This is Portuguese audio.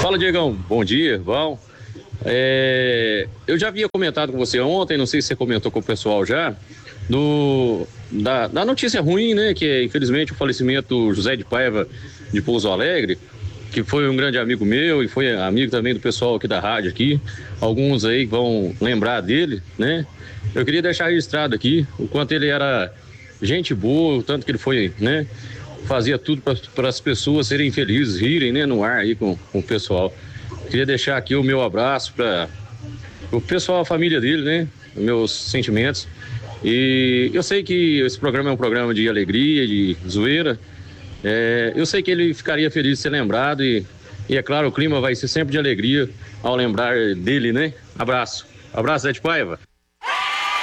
Fala, Diegão. Bom dia, bom. Eu já havia comentado com você ontem, não sei se você comentou com o pessoal já, da notícia ruim, né? Que é, infelizmente, o falecimento do José de Paiva de Pouso Alegre, que foi um grande amigo meu e foi amigo também do pessoal aqui da rádio aqui. Alguns aí vão lembrar dele, né? Eu queria deixar registrado aqui o quanto ele era gente boa, o tanto que ele foi, né? Fazia tudo para as pessoas serem felizes, rirem, né? No ar aí com o pessoal. Queria deixar aqui o meu abraço para o pessoal, a família dele, né? Meus sentimentos. E eu sei que esse programa é um programa de alegria, de zoeira. Eu sei que ele ficaria feliz de ser lembrado e é claro, o clima vai ser sempre de alegria ao lembrar dele, né? Abraço. Abraço, Zé de Paiva.